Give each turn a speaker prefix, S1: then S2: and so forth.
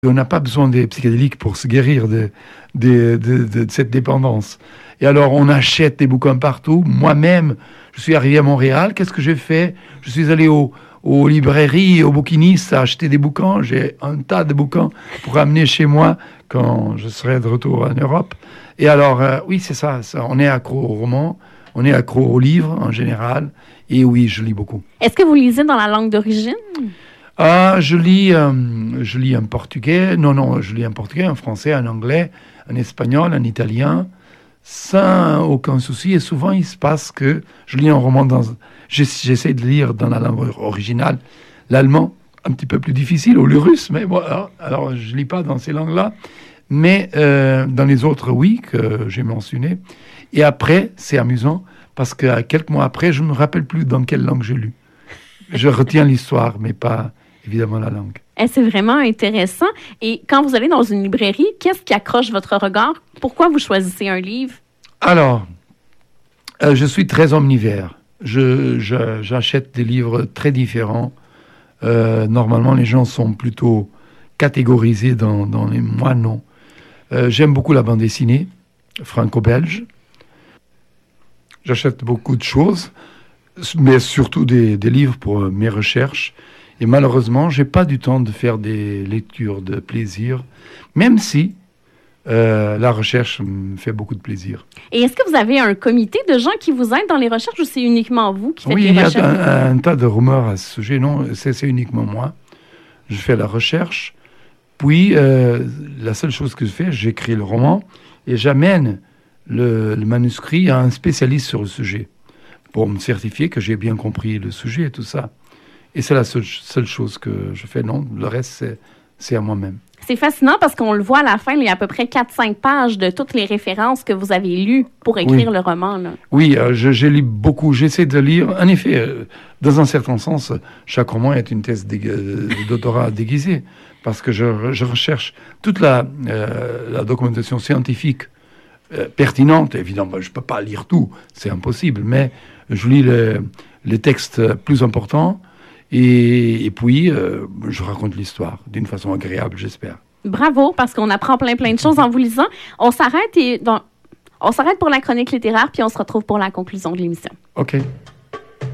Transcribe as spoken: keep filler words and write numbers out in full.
S1: On n'a pas besoin des psychédéliques pour se guérir de, de, de, de, de cette dépendance. Et alors, on achète des bouquins partout. Moi-même, je suis arrivé à Montréal. Qu'est-ce que j'ai fait? Je suis allé au, aux librairies, aux bouquinistes à acheter des bouquins. J'ai un tas de bouquins pour amener chez moi quand je serai de retour en Europe. Et alors, euh, oui, c'est ça, ça. On est accro au roman, on est accro aux livres en général. Et oui, je lis beaucoup.
S2: Est-ce que vous lisez dans la langue d'origine?
S1: Ah, je lis, euh, je lis en portugais. Non, non, je lis en portugais, en français, en anglais, en espagnol, en italien, sans aucun souci. Et souvent, il se passe que je lis un roman dans... J'essaie de lire dans la langue originale. L'allemand, un petit peu plus difficile, ou le russe, mais bon, alors, alors je lis pas dans ces langues-là. Mais euh, dans les autres, oui, que j'ai mentionné. Et après, c'est amusant, parce que quelques mois après, je ne me rappelle plus dans quelle langue j'ai lu. Je retiens l'histoire, mais pas... évidemment la langue.
S2: Et c'est vraiment intéressant. Et quand vous allez dans une librairie, qu'est-ce qui accroche votre regard? Pourquoi vous choisissez un livre?
S1: Alors, euh, je suis très omnivore. Je, je, j'achète des livres très différents. Euh, normalement, les gens sont plutôt catégorisés dans, dans les... Moi, non. Euh, j'aime beaucoup la bande dessinée, franco-belge. J'achète beaucoup de choses, mais surtout des, des livres pour mes recherches. Et malheureusement, je n'ai pas du temps de faire des lectures de plaisir, même si euh, la recherche me fait beaucoup de plaisir.
S2: Et est-ce que vous avez un comité de gens qui vous aident dans les recherches ou c'est uniquement vous qui faites
S1: oui,
S2: les recherches?
S1: Oui, il y a un, un tas de rumeurs à ce sujet. Non, c'est, c'est uniquement moi. Je fais la recherche. Puis, euh, la seule chose que je fais, j'écris le roman et j'amène le, le manuscrit à un spécialiste sur le sujet pour me certifier que j'ai bien compris le sujet et tout ça. Et c'est la seule, seule chose que je fais. Non, le reste, c'est, c'est à moi-même.
S2: C'est fascinant parce qu'on le voit à la fin, il y a à peu près quatre cinq pages de toutes les références que vous avez lues pour écrire oui. le roman. Là.
S1: Oui, euh, je, je lis beaucoup. J'essaie de lire. En effet, euh, dans un certain sens, chaque roman est une thèse dégu- de doctorat déguisée parce que je, je recherche toute la, euh, la documentation scientifique euh, pertinente. Évidemment, je ne peux pas lire tout, c'est impossible, mais je lis les, les textes plus importants. Et, et puis, euh, je raconte l'histoire d'une façon agréable, j'espère.
S2: Bravo, parce qu'on apprend plein, plein de choses en vous lisant. On s'arrête, et dans... on s'arrête pour la chronique littéraire, puis on se retrouve pour la conclusion de l'émission.
S1: OK.